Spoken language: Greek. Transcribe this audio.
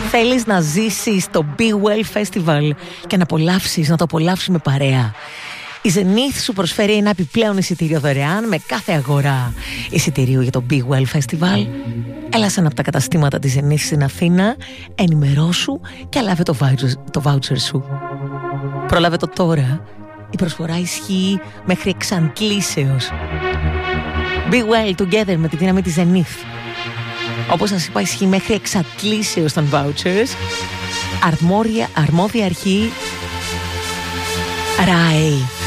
Θέλεις να ζήσεις το Be Well Festival και να το απολαύσεις με παρέα. Η Zenith σου προσφέρει ένα επιπλέον εισιτήριο δωρεάν με κάθε αγορά εισιτηρίου για το Be Well Festival. Έλα σε ένα από τα καταστήματα της Zenith στην Αθήνα, ενημερώσου και λάβε το voucher σου. Προλάβε το τώρα. Η προσφορά ισχύει μέχρι εξαντλήσεως. Be Well Together με τη δύναμη της Zenith. Όπως σας είπα, ισχύει μέχρι εξαντλήσεως των vouchers. Αρμόδια αρχή RAI.